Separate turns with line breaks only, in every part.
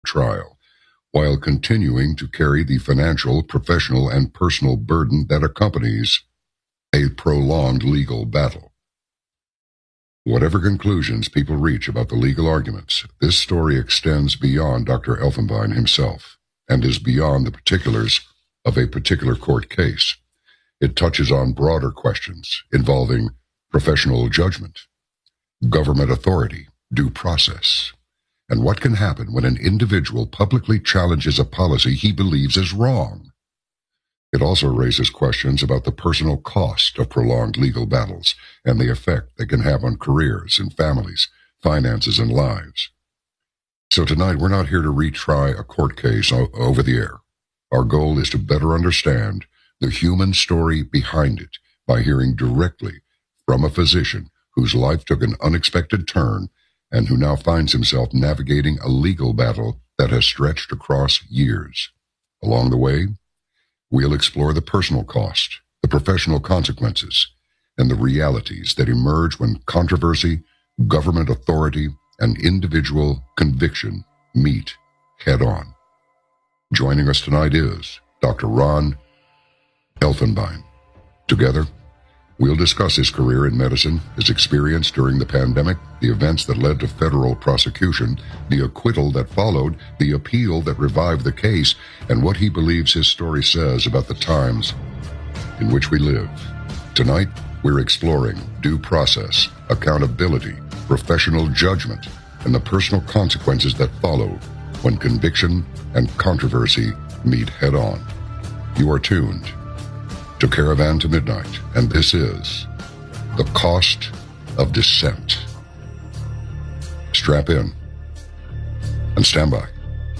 trial, while continuing to carry the financial, professional, and personal burden that accompanies a prolonged legal battle. Whatever conclusions people reach about the legal arguments, this story extends beyond Dr. Elfenbein himself and is beyond the particulars of a particular court case. It touches on broader questions involving professional judgment, government authority, due process, and what can happen when an individual publicly challenges a policy he believes is wrong. It also raises questions about the personal cost of prolonged legal battles and the effect they can have on careers and families, finances, and lives. So tonight, we're not here to retry a court case over the air. Our goal is to better understand the human story behind it by hearing directly from a physician whose life took an unexpected turn and who now finds himself navigating a legal battle that has stretched across years. Along the way, we'll explore the personal cost, the professional consequences, and the realities that emerge when controversy, government authority, and individual conviction meet head-on. Joining us tonight is Dr. Ron Elfenbein. Together, we'll discuss his career in medicine, his experience during the pandemic, the events that led to federal prosecution, the acquittal that followed, the appeal that revived the case, and what he believes his story says about the times in which we live. Tonight, we're exploring due process, accountability, professional judgment, and the personal consequences that follow when conviction and controversy meet head-on. You are tuned to Caravan to Midnight, and this is The Cost of Dissent. Strap in and stand by.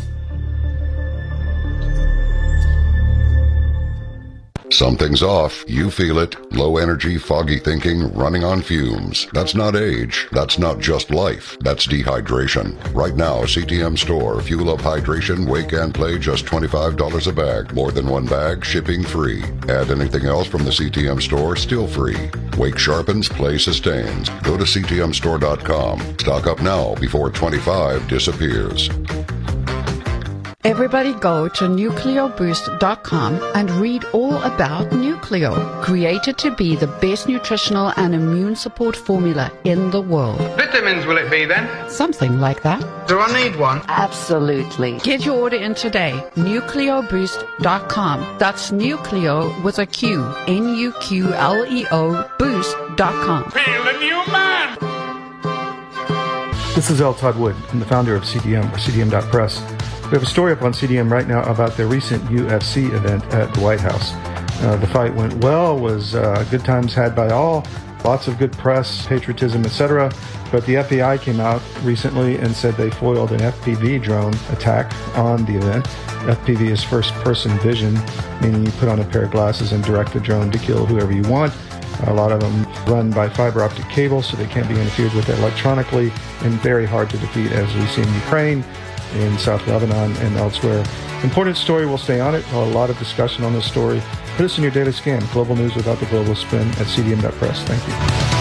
Something's off. You feel it. Low energy, foggy thinking, running on fumes. That's not age. That's not just life. That's dehydration. Right now, CTM Store. Fuel up hydration, wake and play, just $25 a bag. More than one bag, shipping free. Add anything else from the CTM Store, still free. Wake sharpens, play sustains. Go to ctmstore.com. Stock up now before 25 disappears.
Everybody go to nucleoboost.com and read all about Nucleo, created to be the best nutritional and immune support formula in the world.
Vitamins will it be then?
Something like that.
Do I need one?
Absolutely. Get your order in today. Nucleoboost.com. That's Nucleo with a Q. Nucleo boost.com.
Feel the new man!
This is L. Todd Wood. I'm the founder of CDM, or CDM.press. We have a story up on CDM right now about the recent UFC event at the White House. The fight went well, was good times had by all, lots of good press, patriotism, etc. But the FBI came out recently and said they foiled an FPV drone attack on the event. FPV is first-person vision, meaning you put on a pair of glasses and direct the drone to kill whoever you want. A lot of them run by fiber optic cable, so they can't be interfered with electronically, and very hard to defeat, as we see in Ukraine, in South Lebanon, and elsewhere. Important story, we'll stay on it. A lot of discussion on this story. Put us in your daily scan. Global news without the global spin at cdm.press. Thank you.